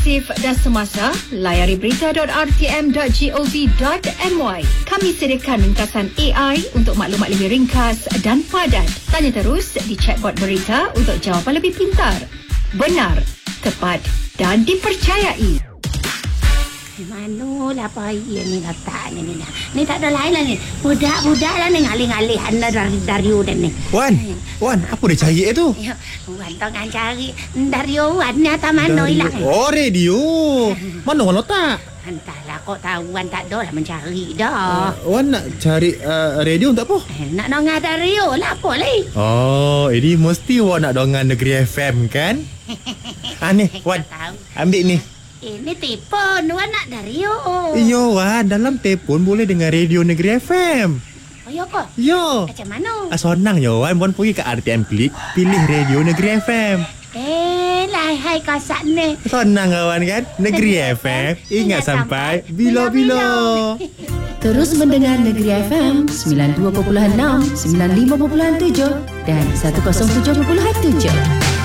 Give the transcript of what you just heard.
eksklusif dan semasa, layari berita.rtm.gov.my. Kami sediakan ringkasan AI untuk maklumat lebih ringkas dan padat. Tanya terus di chatbot berita untuk jawapan lebih pintar, benar, tepat dan dipercayai. Manolah payah ni letak ni. Ni tak ada lain lah ni. Budak-budak lah ni ngalih-ngalih anda dari Wan ni. Wan, apa dia cari tu? Ya, Wan tengah cari dari Wan ni atas mana hilang. Oh, radio. Mana Wan letak? Entahlah, kok tahu Wan tak ada lah mencari dah. Wan nak cari radio untuk apa? Nak dengar radio lah apa lagi. Oh, ini mesti Wan nak dengar Negeri FM kan? Ni, Wan, ambil ni. Ini telefon Wan nak radio. Yo, Wan, dalam telefon boleh dengar radio Negeri FM. Oh, ya ke? Yo. Macam mana? Senang je, Wan. Wan pergi ke RTM Klik, pilih radio Negeri FM. Hai kasak ni. Senang kawan kan? Negeri FM, ingat sampai bila-bila. Terus mendengar Negeri FM 92.6, 95.7 dan 107.7.